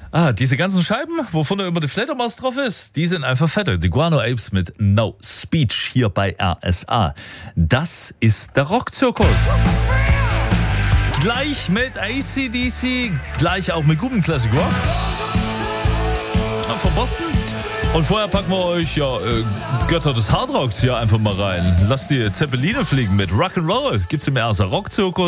Diese ganzen Scheiben, wo vorne immer die Fledermaus drauf ist, die sind einfach fette. Die Guano Apes mit No Speech hier bei RSA. Das ist der Rockzirkus. Gleich mit AC/DC, gleich auch mit gutem Classic Rock. Von Boston. Und vorher packen wir euch Götter des Hardrocks hier einfach mal rein. Lasst die Zeppeline fliegen mit Rock'n'Roll. Gibt's im RSA Rockzirkus.